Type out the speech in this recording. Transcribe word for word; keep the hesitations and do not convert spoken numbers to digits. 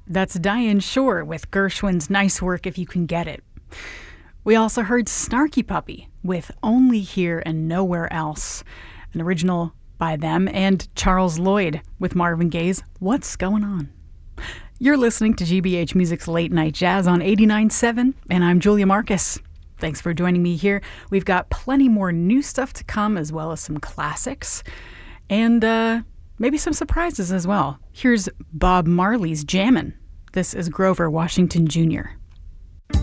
That's Diane Shore with Gershwin's Nice Work If You Can Get It. We also heard Snarky Puppy with Only Here and Nowhere Else, an original by them, and Charles Lloyd with Marvin Gaye's What's Going On. You're listening to G B H Music's Late Night Jazz on eighty-nine point seven, and I'm Julia Marcus. Thanks for joining me here. We've got plenty more new stuff to come, as well as some classics, and uh, maybe some surprises as well. Here's Bob Marley's Jammin'. This is Grover Washington Junior